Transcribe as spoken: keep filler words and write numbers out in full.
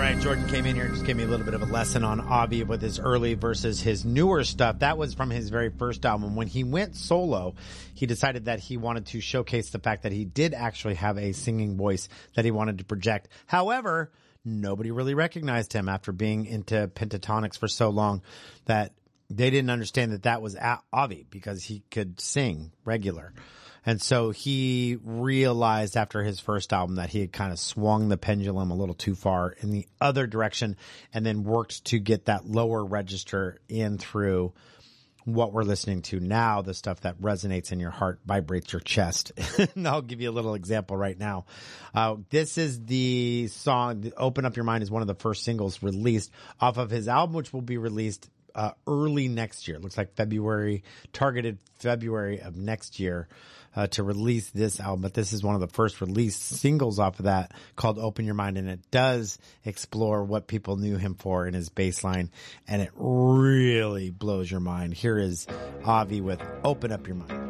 right, Jordan came in here and just gave me a little bit of a lesson on Avi with his early versus his newer stuff. That was from his very first album. When he went solo, he decided that he wanted to showcase the fact that he did actually have a singing voice that he wanted to project. However, nobody really recognized him after being into Pentatonix for so long that they didn't understand that that was Avi because he could sing regular. And so he realized after his first album that he had kind of swung the pendulum a little too far in the other direction and then worked to get that lower register in through what we're listening to now, the stuff that resonates in your heart, vibrates your chest. And I'll give you a little example right now. Uh, this is the song, Open Up Your Mind is one of the first singles released off of his album, which will be released uh, early next year. It looks like February, targeted February of next year. Uh, to release this album, but this is one of the first released singles off of that called Open Your Mind, and it does explore what people knew him for in his bass line, and it really blows your mind. Here is Avi with Open Up Your Mind.